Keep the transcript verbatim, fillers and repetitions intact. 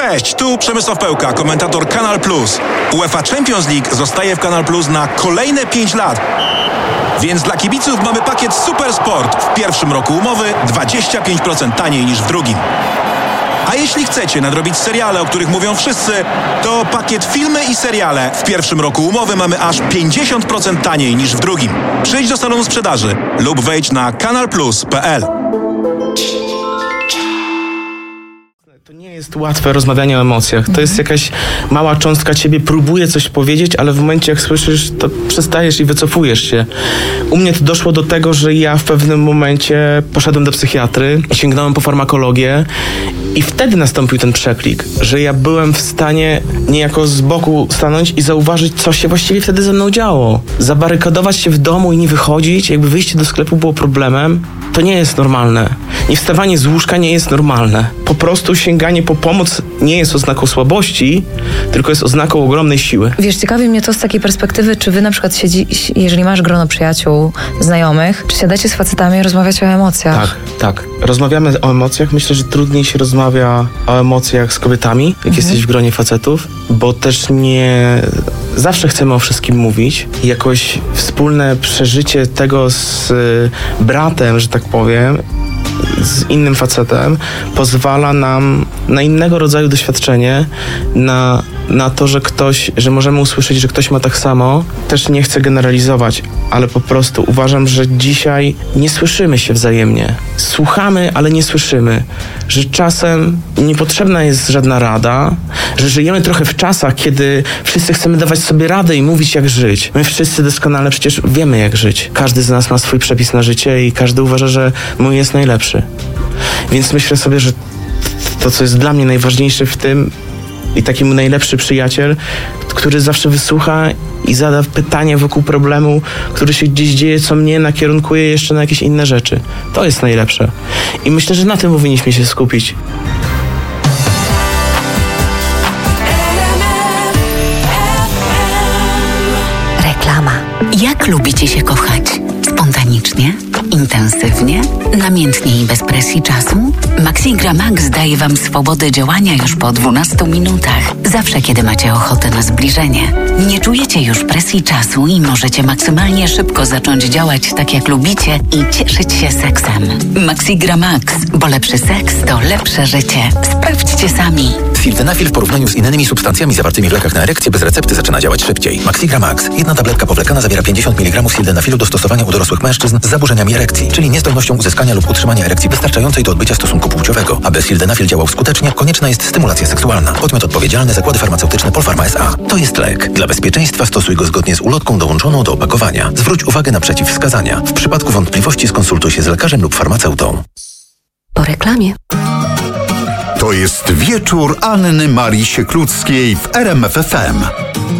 Cześć, tu Przemysław Pełka, komentator Kanal Plus. UEFA Champions League zostaje w Kanal Plus na kolejne pięć lat. Więc dla kibiców mamy pakiet Super Sport. W pierwszym roku umowy dwadzieścia pięć procent taniej niż w drugim. A jeśli chcecie nadrobić seriale, o których mówią wszyscy, to pakiet filmy i seriale. W pierwszym roku umowy mamy aż pięćdziesiąt procent taniej niż w drugim. Przyjdź do salonu sprzedaży lub wejdź na kanal plus kropka p l. To nie jest łatwe rozmawianie o emocjach. To jest jakaś mała cząstka ciebie, próbuje coś powiedzieć, ale w momencie jak słyszysz, to przestajesz i wycofujesz się. U mnie to doszło do tego, że ja w pewnym momencie poszedłem do psychiatry, sięgnąłem po farmakologię i wtedy nastąpił ten przeklik, że ja byłem w stanie niejako z boku stanąć i zauważyć, co się właściwie wtedy ze mną działo. Zabarykadować się w domu i nie wychodzić, jakby wyjście do sklepu było problemem, to nie jest normalne. Nie wstawanie z łóżka nie jest normalne. Po prostu sięganie po pomoc nie jest oznaką słabości, tylko jest oznaką ogromnej siły. Wiesz, ciekawi mnie to z takiej perspektywy, czy wy na przykład siedzi, jeżeli masz grono przyjaciół, znajomych, czy siadacie z facetami i rozmawiacie o emocjach? Tak, tak. Rozmawiamy o emocjach. Myślę, że trudniej się rozmawia o emocjach z kobietami, jak mhm. jesteś w gronie facetów, bo też nie zawsze chcemy o wszystkim mówić. Jakoś wspólne przeżycie tego z bratem, że tak powiem, z innym facetem, pozwala nam na innego rodzaju doświadczenie, na, na to, że ktoś, że możemy usłyszeć, że ktoś ma tak samo. Też nie chcę generalizować, ale po prostu uważam, że dzisiaj nie słyszymy się wzajemnie. Słuchamy, ale nie słyszymy. Że czasem niepotrzebna jest żadna rada, że żyjemy trochę w czasach, kiedy wszyscy chcemy dawać sobie radę i mówić, jak żyć. My wszyscy doskonale przecież wiemy, jak żyć. Każdy z nas ma swój przepis na życie i każdy uważa, że mój jest najlepszy. Więc myślę sobie, że to, co jest dla mnie najważniejsze w tym i taki mój najlepszy przyjaciel, który zawsze wysłucha i zada pytanie wokół problemu, który się gdzieś dzieje, co mnie nakierunkuje jeszcze na jakieś inne rzeczy. To jest najlepsze. I myślę, że na tym powinniśmy się skupić. Reklama. Jak lubicie się kochać? Spontanicznie? Intensywnie? Namiętnie i bez presji czasu? Maxigra Max daje Wam swobodę działania już po dwunastu minutach. Zawsze, kiedy macie ochotę na zbliżenie. Nie czujecie już presji czasu i możecie maksymalnie szybko zacząć działać tak, jak lubicie i cieszyć się seksem. Maxigra Max, bo lepszy seks to lepsze życie. Sprawdźcie sami. Sildenafil w porównaniu z innymi substancjami zawartymi w lekach na erekcję bez recepty zaczyna działać szybciej. Maxigra Max. Jedna tabletka powlekana zawiera pięćdziesiąt miligramów sildenafilu do stosowania u dorosłych mężczyzn z zaburzeniami erekcji, czyli niezdolnością uzyskania lub utrzymania erekcji wystarczającej do odbycia stosunku płciowego. Aby sildenafil działał skutecznie, konieczna jest stymulacja seksualna. Podmiot odpowiedzialny: Zakłady Farmaceutyczne Polpharma S A. To jest lek. Dla bezpieczeństwa stosuj go zgodnie z ulotką dołączoną do opakowania. Zwróć uwagę na przeciwwskazania. W przypadku wątpliwości skonsultuj się z lekarzem lub farmaceutą. Po reklamie. To jest wieczór Anny Marii Siekluckiej w R M F F M.